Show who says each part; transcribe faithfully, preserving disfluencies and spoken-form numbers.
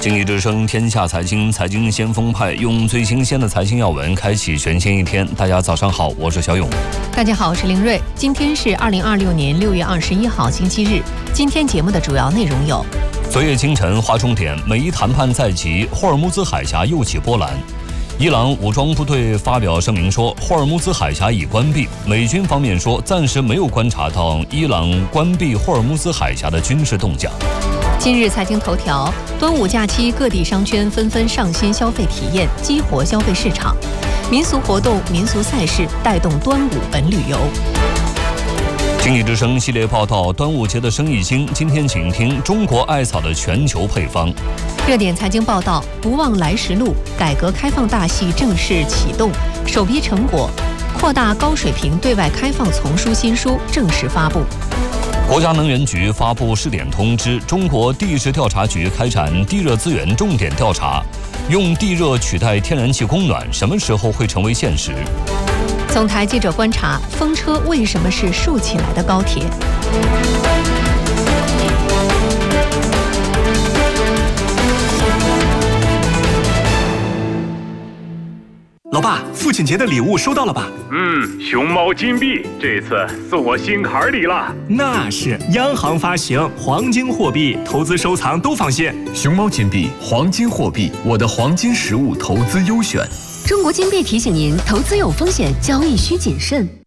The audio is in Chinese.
Speaker 1: 经济之声天下财经，财经先锋派用最新鲜的财经要闻开启全新一天。大家早上好，我是小勇。
Speaker 2: 大家好，我是林睿。今天是二零二六年六月二十一号，星期日。今天节目的主要内容有：
Speaker 1: 昨夜清晨，华重点，美伊谈判在即，霍尔木兹海峡又起波澜。伊朗武装部队发表声明说，霍尔木兹海峡已关闭。美军方面说，暂时没有观察到伊朗关闭霍尔木兹海峡的军事动向。
Speaker 2: 今日财经头条：端午假期，各地商圈纷纷上新消费体验，激活消费市场。民俗活动、民俗赛事带动端午本旅游。
Speaker 1: 经济之声系列报道：端午节的生意兴。今天请听中国艾草的全球配方。
Speaker 2: 热点财经报道：不忘来时路，改革开放大戏正式启动，首批成果，扩大高水平对外开放丛书新书正式发布。
Speaker 1: 国家能源局发布试点通知，中国地质调查局开展地热资源重点调查，用地热取代天然气供暖，什么时候会成为现实？
Speaker 2: 总台记者观察，风车为什么是竖起来的高铁？
Speaker 3: 老爸，父亲节的礼物收到了吧？
Speaker 4: 嗯，熊猫金币这次送我心坎里了。
Speaker 3: 那是央行发行黄金货币，投资收藏都放心。
Speaker 5: 熊猫金币，黄金货币，我的黄金实物投资优选。
Speaker 6: 中国金币提醒您，投资有风险，交易需谨慎。